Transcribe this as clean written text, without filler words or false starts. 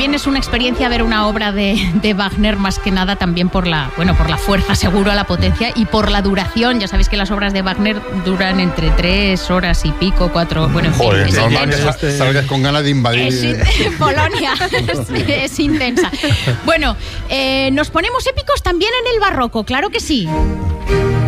también es una experiencia ver una obra de Wagner, más que nada también por la fuerza, seguro, la potencia y por la duración. Ya sabéis que las obras de Wagner duran entre 3 horas y pico, 4. Bueno, en fin, Joder, es normal intenso. que salgas con ganas de invadir. Polonia es intensa. Bueno, nos ponemos épicos también en el barroco, claro que sí.